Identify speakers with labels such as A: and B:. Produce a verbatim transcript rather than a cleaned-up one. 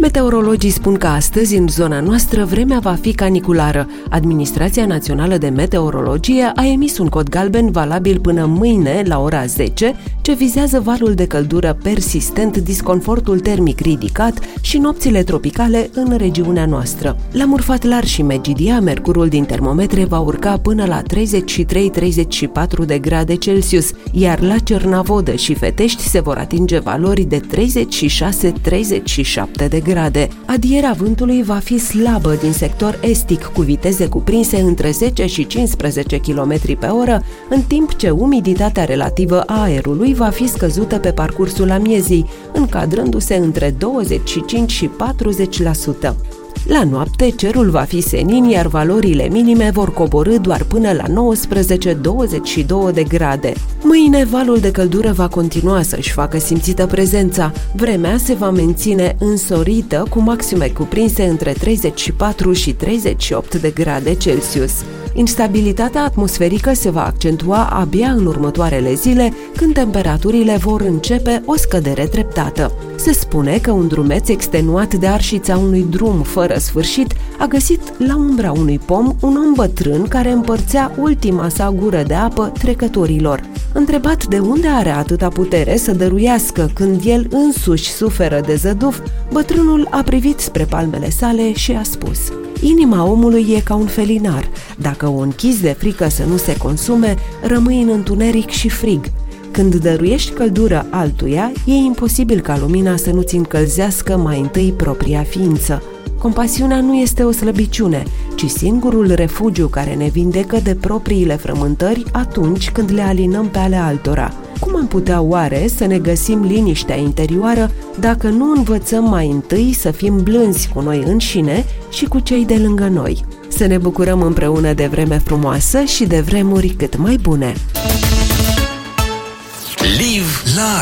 A: Meteorologii spun că astăzi, în zona noastră, vremea va fi caniculară. Administrația Națională de Meteorologie a emis un cod galben valabil până mâine, la ora zece, ce vizează valul de căldură persistent, disconfortul termic ridicat și nopțile tropicale în regiunea noastră. La Murfatlar și Megidia, mercurul din termometre va urca până la treizeci și trei - treizeci și patru de grade Celsius, iar la Cernavodă și Fetești se vor atinge valori de treizeci și șase - treizeci și șapte de grade. Adierea vântului va fi slabă din sector estic, cu viteze cuprinse între zece și cincisprezece kilometri pe oră, în timp ce umiditatea relativă a aerului va fi scăzută pe parcursul amiezii, încadrându-se între douăzeci și cinci și patruzeci la sută. La noapte, cerul va fi senin, iar valorile minime vor coborî doar până la nouăsprezece - douăzeci și două de grade. Mâine, valul de căldură va continua să-și facă simțită prezența. Vremea se va menține însorită, cu maxime cuprinse între treizeci și patru și treizeci și opt de grade Celsius. Instabilitatea atmosferică se va accentua abia în următoarele zile, când temperaturile vor începe o scădere treptată. Se spune că un drumeț extenuat de arșița unui drum fără sfârșit a găsit la umbra unui pom un om bătrân care împărțea ultima sa gură de apă trecătorilor. Întrebat de unde are atâta putere să dăruiască când el însuși suferă de zăduf, bătrânul a privit spre palmele sale și a spus: "Inima omului e ca un felinar. Dacă o închizi de frică să nu se consume, rămâi în întuneric și frig. Când dăruiești căldură altuia, e imposibil ca lumina să nu-ți încălzească mai întâi propria ființă. Compasiunea nu este o slăbiciune, ci singurul refugiu care ne vindecă de propriile frământări atunci când le alinăm pe ale altora. Cum am putea oare să ne găsim liniștea interioară dacă nu învățăm mai întâi să fim blânzi cu noi înșine și cu cei de lângă noi? Să ne bucurăm împreună de vreme frumoasă și de vremuri cât mai bune."
B: Live large.